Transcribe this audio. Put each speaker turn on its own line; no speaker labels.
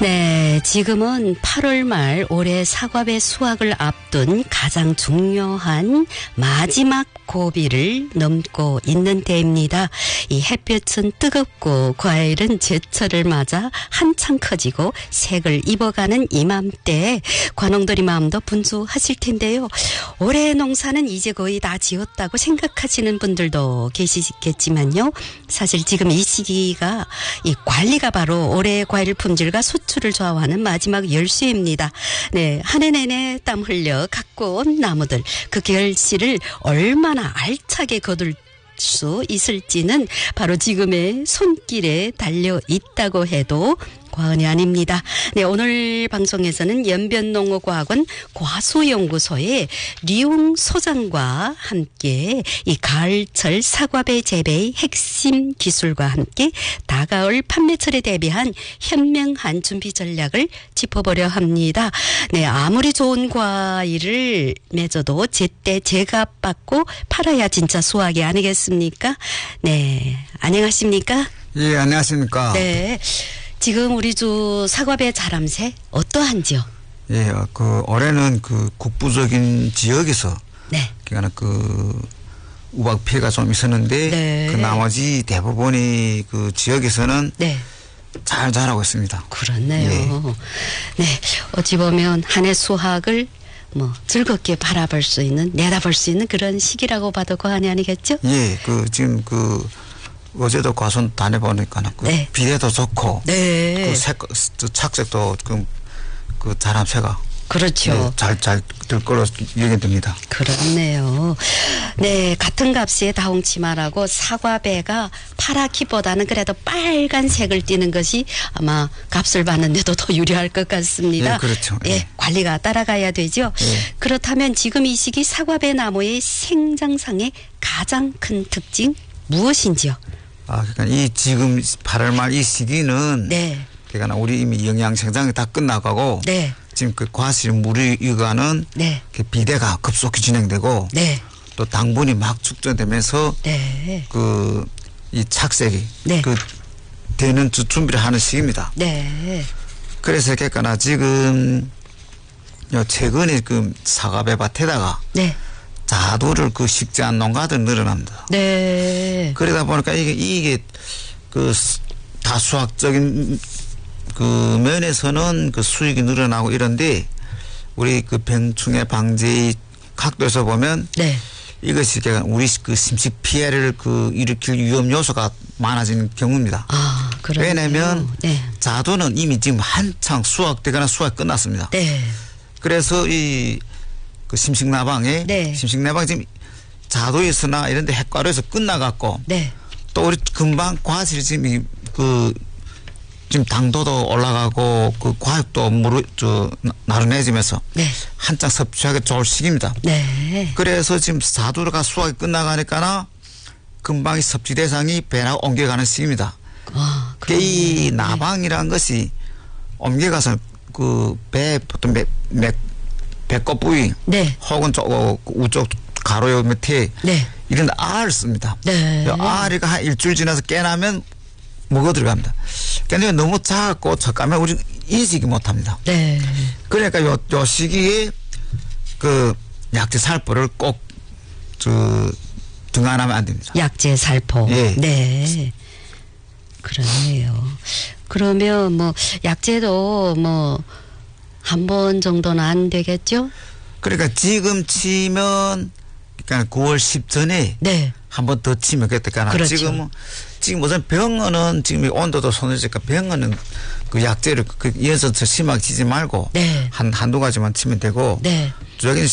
네, 지금은 8월 말 올해 사과배 수확을 앞둔 가장 중요한 마지막 고비를 넘고 있는 때입니다. 이 햇볕은 뜨겁고 과일은 제철을 맞아 한창 커지고 색을 입어가는 이맘때 관홍들이 마음도 분주하실 텐데요. 올해 농사는 이제 거의 다 지었다고 생각하시는 분들도 계시겠지만요. 사실 지금 이 시기가 이 관리가 바로 올해의 과일 품질과 수출을 좌우하는 마지막 열쇠입니다. 네, 한 해 내내 땀 흘려 갖고 온 나무들 그 결실을 얼마나 알차게 거둘 수 있을지는 바로 지금의 손길에 달려 있다고 해도 과언이 아닙니다. 네, 오늘 방송에서는 연변농업과학원 과수연구소의 류웅 소장과 함께 이 가을철 사과배 재배의 핵심 기술과 함께 다가올 판매철에 대비한 현명한 준비 전략을 짚어보려 합니다. 네, 아무리 좋은 과일을 맺어도 제때 제값받고 팔아야 진짜 수확이 아니겠습니까? 네, 안녕하십니까?
예, 안녕하십니까?
네. 지금 우리 주 사과배 자람새 어떠한지요?
예, 올해는 국부적인 지역에서
네.
그러니까 우박 피해가 좀 있었는데
네.
그 나머지 대부분의 그 지역에서는
네.
잘 자라고 있습니다.
그렇네요.
예.
네. 어찌 보면 한 해 수확을 즐겁게 바라볼 수 있는, 내다볼 수 있는 그런 시기라고 봐도 과언이 아니겠죠?
예, 지금 어제도 과수원 다녀보니까
네.
비례도 좋고
네.
착색도 자람새가
그렇죠.
네, 잘 될 거로 예견됩니다.
그렇네요. 네, 같은 값에 다홍치마라고 사과배가 파랗기보다는 그래도 빨간색을 띠는 것이 아마 값을 받는데도 더 유리할 것 같습니다.
예, 그렇죠.
예,
예.
관리가 따라가야 되죠.
예.
그렇다면 지금 이 시기 사과배 나무의 생장상의 가장 큰 특징 무엇인지요?
그러니까 지금 8월 말 이 시기는
네.
그러니까 우리 이미 영양 생장이 다 끝나가고
네.
지금 과실 물이 익어가는
네.
비대가 급속히 진행되고
네.
또 당분이 막 축적되면서
네.
이 착색이
네.
되는 준비를 하는 시기입니다.
네.
그래서 그러니까 지금 최근에 사과배 밭에다가
네.
자두를 식재한 농가들 늘어납니다.
네.
그러다 보니까 이게 다수학적인 면에서는 수익이 늘어나고 이런데 우리 병충해 방제의 각도에서 보면
네.
이것이 우리 심식 피해를 일으킬 위험 요소가 많아지는 경우입니다.
그래요.
왜냐하면
네.
자두는 이미 지금 한창 수확되거나 수확이 끝났습니다.
네.
그래서 심식나방에
네.
심식나방 지금 자두에서나 이런 데 핵과로에서 끝나갔고
네.
또 우리 금방 과실이 지금 지금 당도도 올라가고 과육도 나른해지면서
네.
한창 섭취하기 좋을 시기입니다.
네.
그래서 지금 자두가 수확이 끝나가니까 금방 이 섭취 대상이 배로 옮겨가는 시기입니다. 이 나방이라는 것이 옮겨가서 배 보통 배꼽 부위
네.
혹은 우쪽 가로 밑에
네.
이런 데 알을 씁니다.
네.
알이 한 일주일 지나서 깨나면 먹어 들어갑니다. 그러니까 너무 작고 척하면 우리 인식이 못합니다.
네.
그러니까 요 시기에 약재 살포를 꼭 등한하면 안 됩니다.
약재 살포.
예.
네. 그러네요. 그러면 약재도 한 번 정도는 안 되겠죠?
그러니까 지금 치면 그러니까 9월 10 전에
네. 한
번 더 치면 그때까지.
그렇죠.
지금 우선 병원은 지금 온도도 손해지니까 병원은 약재를 이어서 심하게 치지 말고
네.
한두 가지만 치면 되고
네.
여기는